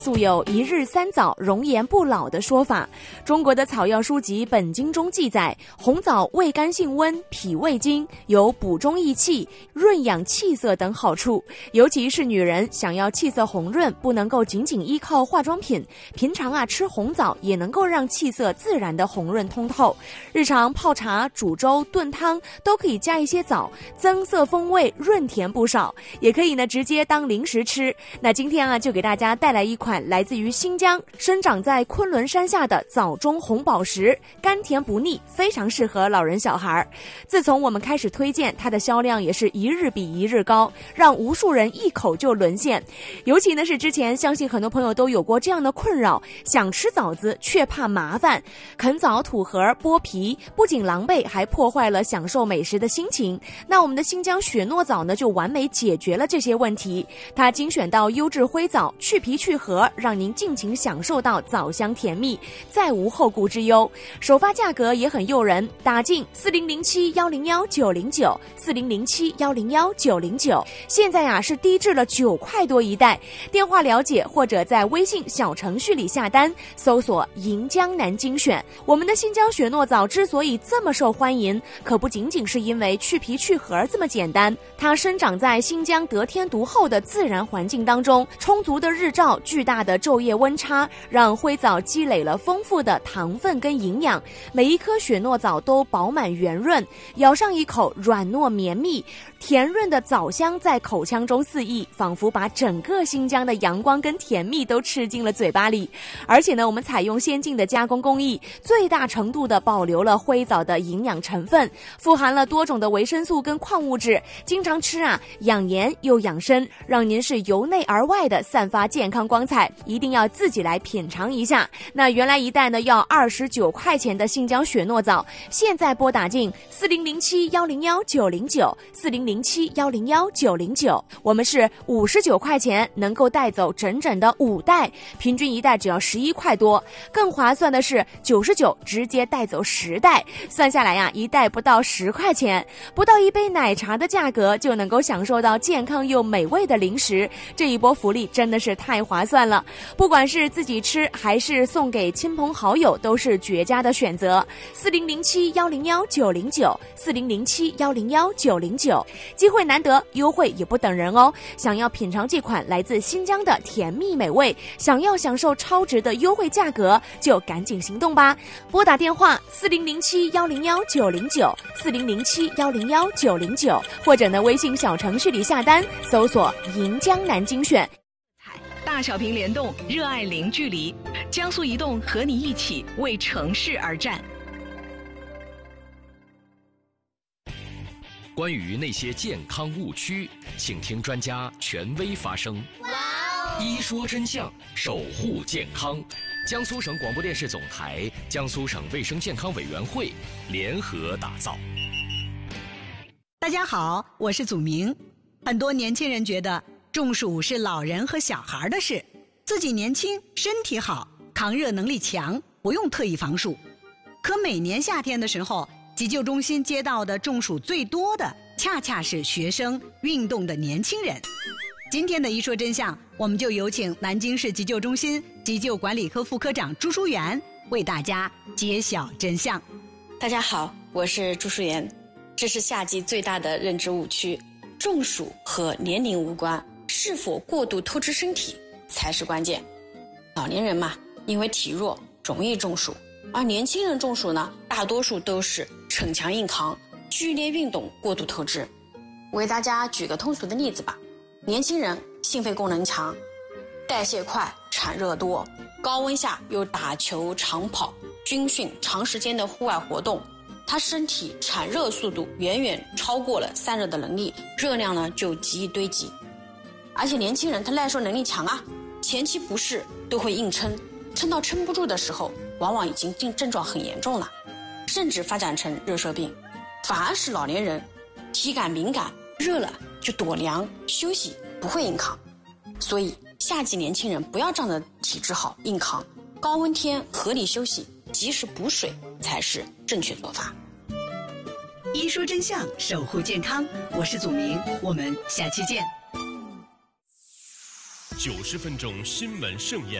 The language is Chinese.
素有一日三枣容颜不老的说法，中国的草药书籍《本经》中记载，红枣味甘性温，脾胃经，有补中益气、润养气色等好处。尤其是女人想要气色红润，不能够仅仅依靠化妆品，平常吃红枣也能够让气色自然的红润通透。日常泡茶、煮粥、炖汤都可以加一些枣，增色风味，润甜不少。也可以呢直接当零食吃。那今天就给大家带来一款来自于新疆，生长在昆仑山下的枣中红宝石，甘甜不腻，非常适合老人小孩。自从我们开始推荐，它的销量也是一日比一日高，让无数人一口就沦陷。尤其呢是之前相信很多朋友都有过这样的困扰，想吃枣子却怕麻烦，啃枣吐核剥皮，不仅狼狈，还破坏了享受美食的心情。那我们的新疆雪糯枣呢就完美解决了这些问题，它精选到优质灰枣，去皮去核，让您尽情享受到枣香甜蜜，再无后顾之忧。首发价格也很诱人，打进4007101909 4007101909，现在是低至了9块多一袋。电话了解或者在微信小程序里下单，搜索银江南精选。我们的新疆雪糯枣之所以这么受欢迎，可不仅仅是因为去皮去核这么简单，它生长在新疆得天独厚的自然环境当中，充足的日照，巨大的昼夜温差，让灰枣积累了丰富的糖分跟营养。每一颗雪糯枣都饱满圆润，咬上一口软糯绵密，甜润的枣香在口腔中四溢，仿佛把整个新疆的阳光跟甜蜜都吃进了嘴巴里。而且呢，我们采用先进的加工工艺，最大程度的保留了灰枣的营养成分，富含了多种的维生素跟矿物质，经常吃养颜又养生，让您是由内而外的散发健康光彩。一定要自己来品尝一下。那原来一袋呢要29块钱的新疆雪糯枣，现在拨打进4007101909 4007101909，我们是59块钱能够带走整整的5袋，平均一袋只要11块多。更划算的是99直接带走10袋，算下来一袋不到10块钱，不到一杯奶茶的价格就能够享受到健康又美味的零食。这一波福利真的是太划算了，不管是自己吃还是送给亲朋好友，都是绝佳的选择。4007101909 4007101909，机会难得，优惠也不等人哦。想要品尝这款来自新疆的甜蜜美味，想要享受超值的优惠价格，就赶紧行动吧！拨打电话4007101909 4007101909，或者呢微信小程序里下单，搜索银江南精选。 大小屏联动，热爱零距离。江苏移动和你一起为城市而战。 关于那些健康误区，请听专家权威发声。一说真相，守护健康。江苏省广播电视总台、江苏省卫生健康委员会联合打造。 大家好，我是祖明。很多年轻人觉得中暑是老人和小孩的事，自己年轻，身体好，抗热能力强，不用特意防暑。可每年夏天的时候，急救中心接到的中暑最多的，恰恰是学生、运动的年轻人。今天的一说真相，我们就有请南京市急救中心急救管理科副科长朱淑媛为大家揭晓真相。 大家好，我是朱淑媛。这是夏季最大的认知误区，中暑和年龄无关，是否过度透支身体才是关键。老年人嘛，因为体弱容易中暑，而年轻人中暑呢，大多数都是逞强硬扛，剧烈运动过度透支。我给大家举个通俗的例子吧。年轻人心肺功能强，代谢快，产热多，高温下又打球、长跑、军训、长时间的户外活动，他身体产热速度远远超过了散热的能力，热量呢就极易堆积。而且年轻人他耐受能力强前期不适都会硬撑，撑到撑不住的时候，往往已经症状很严重了，甚至发展成热射病。反而是老年人体感敏感，热了就躲凉休息，不会硬扛。所以夏季年轻人不要仗着体质好硬扛，高温天合理休息，及时补水才是正确做法。 一说真相，守护健康，我是祖明，我们下期见。 90分钟新闻盛宴。